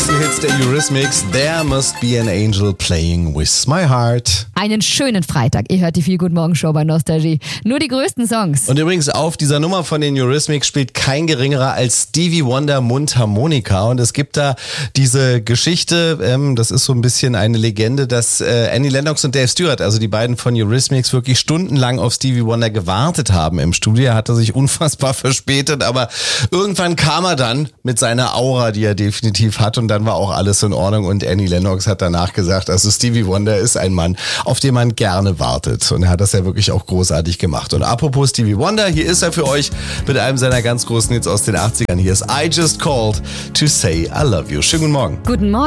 größten Hits der Eurythmics. There must be an angel playing with my heart. Einen schönen Freitag. Ihr hört die Viel-Gut-Morgen-Show bei Nostalgie. Nur die größten Songs. Und übrigens auf dieser Nummer von den Eurythmics spielt kein geringerer als Stevie Wonder Mundharmonika. Und es gibt da diese Geschichte, das ist so ein bisschen eine Legende, dass Annie Lennox und Dave Stewart, also die beiden von Eurythmics, wirklich stundenlang auf Stevie Wonder gewartet haben im Studio. Er hatte sich unfassbar verspätet, aber irgendwann kam er dann mit seiner Aura, die er definitiv hat, und dann war auch alles in Ordnung. Und Annie Lennox hat danach gesagt, also Stevie Wonder ist ein Mann, auf den man gerne wartet. Und er hat das ja wirklich auch großartig gemacht. Und apropos Stevie Wonder, hier ist er für euch mit einem seiner ganz großen Hits aus den 80ern. Hier ist I Just Called to Say I Love You. Schönen guten Morgen. Guten Morgen.